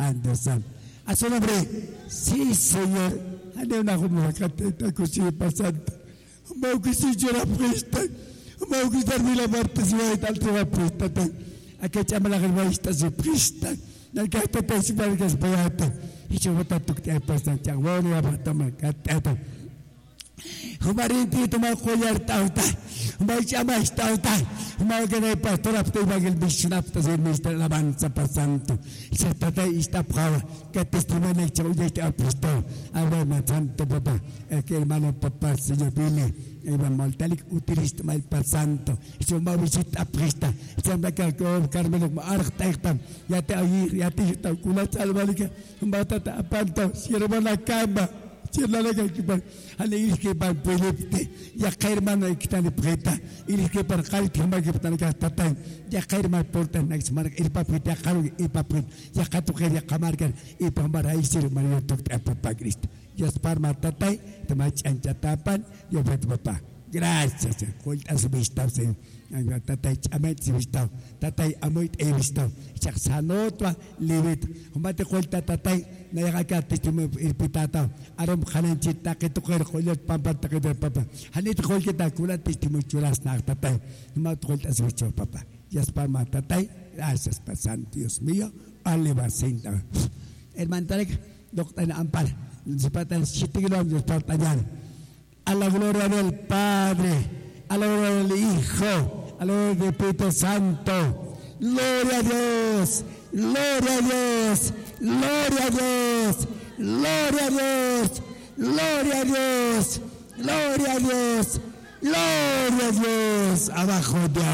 Dios Santo. A su nombre, sí, Señor. Ande una jumacateta, cosilla pasante. Mau que si yo la presta. Mau que estar la parte si va a estar la presta. Aquí echamos la germaista se presta. El que está pensando que es beata. Y yo voy a tocar pasante. Bueno, va a tomar cateta. Humarinti tuma koyar tauta, humay chamas tauta, humay que de pastor apte bagel bishnapta se mister alabanza pasanto. Se trata esta prueba que testimonio que voy a este apostol, habla santo papá, que hermano papá señor Billy, el maltalik utiliza mal pasanto. Se me visita presta, se me cago Carmelo architecta, ya te está con salvalica, batata apanto, sirva la cama. Cierra la calle, al que para Felipe, ya caer mano y quitarle preta, y que para caer que más que para gastar, ya caer más por tan next mark, el papel ya caro y papel, ya cato que ya camargan, y para ahí se María toca papá Cristo. Ya es para matatay, te machan chatapan, yo voy a papá. Gracias, cuentas su vista, tatay chamet su vista, tatay amoit e vista, chaksanotwa, libet, humate cuenta tatay. Nayaka testimonio pitata arom khanan chita que tocar kholet pampa que de papa hanit khol que ta kula testimonio churas na tatay ma khol ta sucho papa yas para matatay gracias pa santo Dios mío aleva senta hermano Tarek doctor Ampar sepatan 7 kilómetros para tallar a la gloria del Padre a la gloria del Hijo a la gloria del Espíritu Santo gloria a Dios gloria a Dios gloria a Dios, gloria a Dios, gloria a Dios, gloria a Dios, gloria a Dios, abajo de